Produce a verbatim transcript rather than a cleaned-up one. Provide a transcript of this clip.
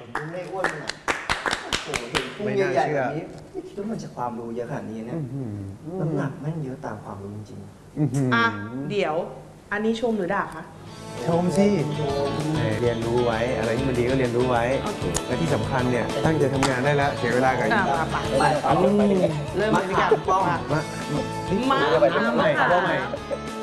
กุ้งไม่อ้วนขนาดโอ้โหเห็นกุ้งใหญ่ๆแบบนี้ไม่คิดว่ามันจะความรู้เยอะขนาดนี้เนี่ยน้ำหนักแม่งเยอะตามความรู้จริงๆอ่ะเดี๋ยวอันนี้ชมหรือด่าคะชมสิเรียนรู้ไว้อะไรที่มันดีก็เรียนรู้ไว้และที่สำคัญเนี่ยตั้งใจทำงานได้แล้วเสียเวลากับมาไปเริ่มเลยดีกว่าป้องมามามาใหม่ใหม่